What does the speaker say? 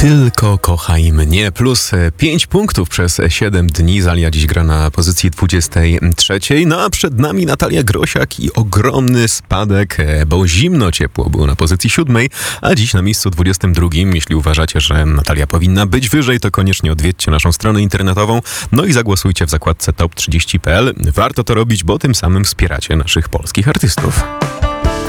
Tylko kochaj mnie, plus 5 punktów przez 7 dni. Zalia dziś gra na pozycji 23. No a przed nami Natalia Grosiak i ogromny spadek, bo zimno ciepło było na pozycji 7, a dziś na miejscu 22. Jeśli uważacie, że Natalia powinna być wyżej, to koniecznie odwiedźcie naszą stronę internetową, no i zagłosujcie w zakładce top30.pl. Warto to robić, bo tym samym wspieracie naszych polskich artystów.